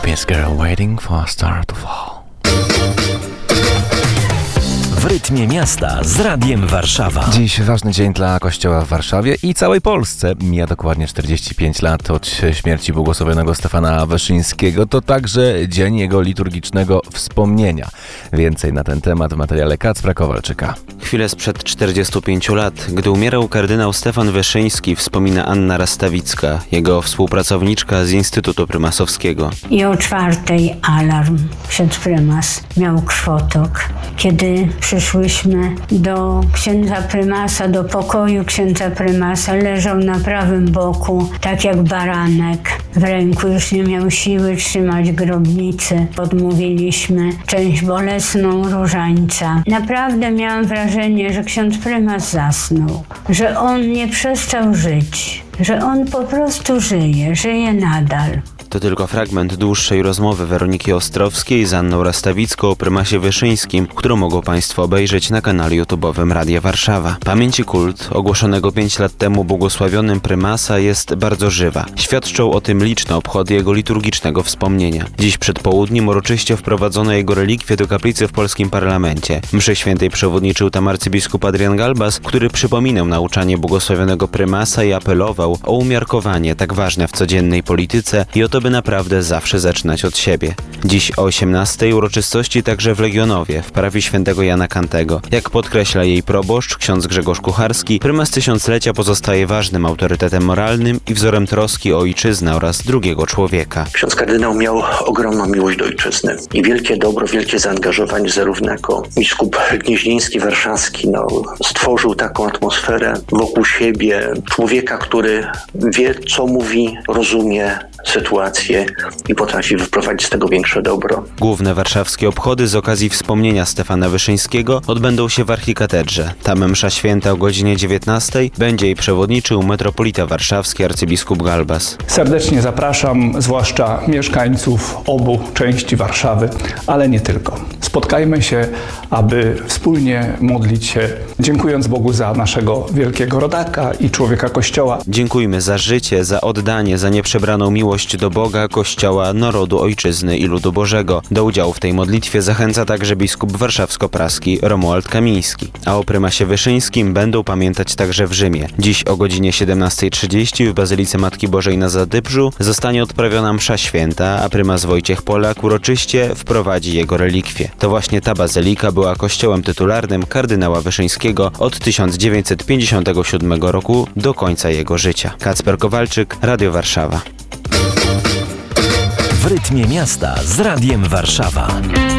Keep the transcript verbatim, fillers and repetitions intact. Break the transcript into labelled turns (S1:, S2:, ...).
S1: Peace Girl waiting for a star to fall.
S2: W rytmie miasta z Radiem Warszawa.
S1: Dziś ważny dzień dla Kościoła w Warszawie i całej Polsce. Mija dokładnie czterdzieści pięć lat od śmierci błogosławionego Stefana Wyszyńskiego. To także dzień jego liturgicznego wspomnienia. Więcej na ten temat w materiale Kacpra Kowalczyka.
S3: Chwilę sprzed czterdziestu pięciu lat, gdy umierał kardynał Stefan Wyszyński, wspomina Anna Rastawicka, jego współpracowniczka z Instytutu Prymasowskiego.
S4: I o czwartej alarm. Ksiądz prymas miał krwotok. Kiedy przyszłyśmy do księdza prymasa, do pokoju księdza prymasa, leżał na prawym boku, tak jak baranek. W ręku już nie miał siły trzymać grobnicy. Odmówiliśmy część bolesną różańca. Naprawdę miałam wrażenie, że ksiądz prymas zasnął, że on nie przestał żyć, że on po prostu żyje, żyje nadal.
S3: To tylko fragment dłuższej rozmowy Weroniki Ostrowskiej z Anną Rastawicką o prymasie Wyszyńskim, którą mogą Państwo obejrzeć na kanale YouTube'owym Radia Warszawa. Pamięć i kult ogłoszonego pięć lat temu błogosławionym prymasa jest bardzo żywa. Świadczą o tym liczne obchody jego liturgicznego wspomnienia. Dziś przed południem uroczyście wprowadzono jego relikwie do kaplicy w polskim parlamencie. Mszy świętej przewodniczył tam arcybiskup Adrian Galbas, który przypominał nauczanie błogosławionego prymasa i apelował o umiarkowanie tak ważne w codziennej polityce i o to, by naprawdę zawsze zaczynać od siebie. Dziś o osiemnastej uroczystości także w Legionowie, w parafii świętego Jana Kantego. Jak podkreśla jej proboszcz, ksiądz Grzegorz Kucharski, prymas tysiąclecia pozostaje ważnym autorytetem moralnym i wzorem troski o ojczyznę oraz drugiego człowieka.
S5: Ksiądz kardynał miał ogromną miłość do ojczyzny i wielkie dobro, wielkie zaangażowanie, zarówno jako biskup gnieźnieński, warszawski, no, stworzył taką atmosferę wokół siebie, człowieka, który wie, co mówi, rozumie sytuację i potrafi wyprowadzić z tego większe dobro.
S3: Główne warszawskie obchody z okazji wspomnienia Stefana Wyszyńskiego odbędą się w archikatedrze. Tam msza święta o godzinie dziewiętnastej będzie jej przewodniczył metropolita warszawski arcybiskup Galbas.
S6: Serdecznie zapraszam, zwłaszcza mieszkańców obu części Warszawy, ale nie tylko. Spotkajmy się, aby wspólnie modlić się, dziękując Bogu za naszego wielkiego rodaka i człowieka Kościoła.
S3: Dziękujmy za życie, za oddanie, za nieprzebraną miłość do Boga, Kościoła, narodu, ojczyzny i ludu Bożego. Do udziału w tej modlitwie zachęca także biskup warszawsko-praski Romuald Kamiński. A o prymasie Wyszyńskim będą pamiętać także w Rzymie. Dziś o godzinie siedemnastej trzydzieści w Bazylice Matki Bożej na Zadybrzu zostanie odprawiona msza święta, a prymas Wojciech Polak uroczyście wprowadzi jego relikwie. To właśnie ta bazylika była kościołem tytularnym kardynała Wyszyńskiego od tysiąc dziewięćset pięćdziesiątego siódmego roku do końca jego życia. Kacper Kowalczyk, Radio Warszawa.
S2: W rytmie miasta z Radiem Warszawa.